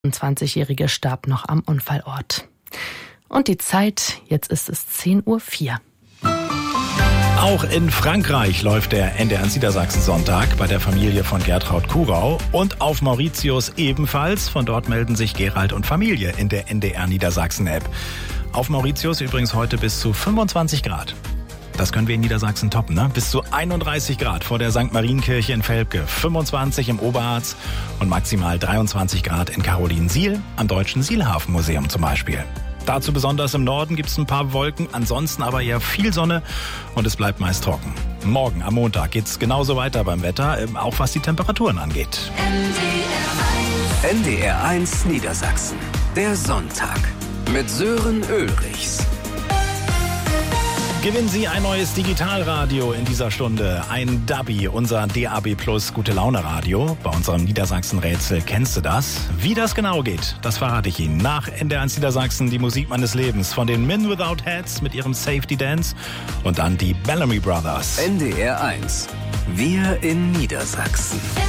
20-Jährige starb noch am Unfallort. Und die Zeit, jetzt ist es 10:04 Uhr. Auch in Frankreich läuft der NDR Niedersachsen-Sonntag bei der Familie von Gertraud Kurau und auf Mauritius ebenfalls. Von dort melden sich Gerald und Familie in der NDR Niedersachsen-App. Auf Mauritius übrigens heute bis zu 25 Grad. Das können wir in Niedersachsen toppen, ne? Bis zu 31 Grad vor der St. Marienkirche in Velpke, 25 im Oberharz und maximal 23 Grad in Karolinsiel am Deutschen Sielhafenmuseum zum Beispiel. Dazu besonders im Norden gibt es ein paar Wolken, ansonsten aber eher viel Sonne und es bleibt meist trocken. Morgen am Montag geht's genauso weiter beim Wetter, auch was die Temperaturen angeht. NDR 1 Niedersachsen, der Sonntag mit Sören Ulrichs. Gewinnen Sie ein neues Digitalradio in dieser Stunde. Ein Dabi, unser DAB Plus Gute-Laune-Radio. Bei unserem Niedersachsen-Rätsel kennst du das? Wie das genau geht, das verrate ich Ihnen. Nach NDR 1 Niedersachsen die Musik meines Lebens von den Men Without Hats mit ihrem Safety Dance und dann die Bellamy Brothers. NDR 1, wir in Niedersachsen.